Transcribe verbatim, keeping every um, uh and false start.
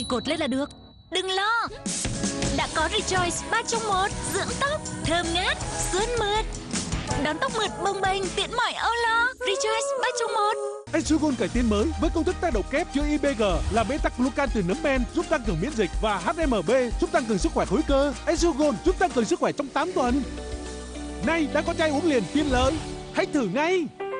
chỉ cột lên là được. Đừng lo, đã có Rejoice ba trong một, dưỡng tóc, thơm ngát, sướt mượt, đón tóc mượt bồng bềnh tiễn mọi âu lo. Rejoice ba trong một. Ensugon cải tiến mới với công thức tác động kép chứa i bê giê là beta-glucan từ nấm men giúp tăng cường miễn dịch và hát em bê giúp tăng cường sức khỏe khối cơ. Ensugon giúp tăng cường sức khỏe trong tám tuần. Nay đã có chai uống liền tiện lợi, hãy thử ngay.